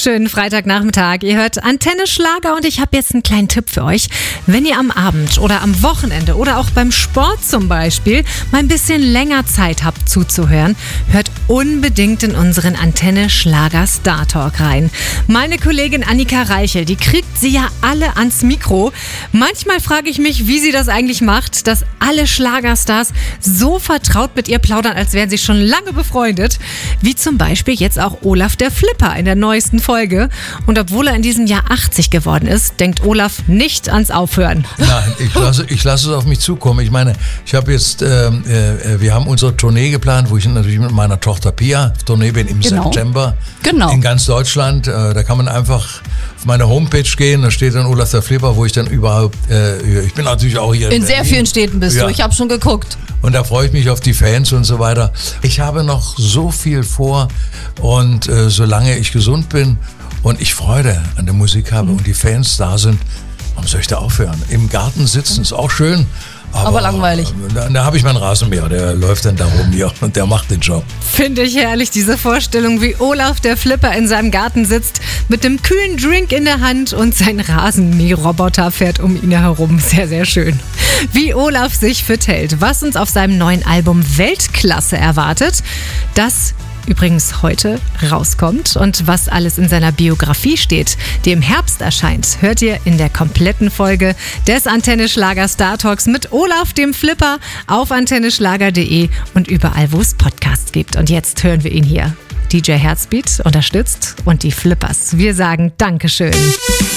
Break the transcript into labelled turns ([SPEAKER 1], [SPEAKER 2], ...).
[SPEAKER 1] Schönen Freitagnachmittag. Ihr hört Antenne Schlager und ich habe jetzt einen kleinen Tipp für euch. Wenn ihr am Abend oder am Wochenende oder auch beim Sport zum Beispiel mal ein bisschen länger Zeit habt zuzuhören, hört unbedingt in unseren Antenne Schlager Star Talk rein. Meine Kollegin Annika Reichel, die kriegt sie ja alle ans Mikro. Manchmal frage ich mich, wie sie das eigentlich macht, dass alle Schlagerstars so vertraut mit ihr plaudern, als wären sie schon lange befreundet. Wie zum Beispiel jetzt auch Olaf der Flipper in der neuesten Folge. Und obwohl er in diesem Jahr 80 geworden ist, denkt Olaf nicht ans Aufhören.
[SPEAKER 2] Nein, ich lasse es auf mich zukommen. Ich meine, ich habe jetzt, wir haben unsere Tournee geplant, wo ich natürlich mit meiner Tochter Pia auf Tournee bin im September.
[SPEAKER 1] Genau.
[SPEAKER 2] In ganz Deutschland. Da kann man einfach auf meine Homepage gehen, da steht dann Olaf der Flipper, wo ich dann überhaupt, ich bin natürlich auch hier
[SPEAKER 3] in sehr vielen Städten bist du, ich habe schon geguckt.
[SPEAKER 2] Und da freue ich mich auf die Fans und so weiter. Ich habe noch so viel vor und solange ich gesund bin und ich Freude an der Musik habe und die Fans da sind, warum soll ich da aufhören? Im Garten sitzen ist auch schön. Aber
[SPEAKER 3] langweilig.
[SPEAKER 2] Da habe ich meinen Rasenmäher, der läuft dann da rum hier und der macht den Job.
[SPEAKER 1] Finde ich herrlich, diese Vorstellung, wie Olaf der Flipper in seinem Garten sitzt, mit dem kühlen Drink in der Hand und sein Rasenmäherroboter fährt um ihn herum. Sehr, sehr schön. Wie Olaf sich fit hält, was uns auf seinem neuen Album Weltklasse erwartet, das übrigens heute rauskommt und was alles in seiner Biografie steht, die im Herbst erscheint, hört ihr in der kompletten Folge des Antenne Schlager Star Talks mit Olaf dem Flipper auf antenneschlager.de und überall, wo es Podcasts gibt. Und jetzt hören wir ihn hier. DJ Herzbeat unterstützt und die Flippers. Wir sagen Dankeschön.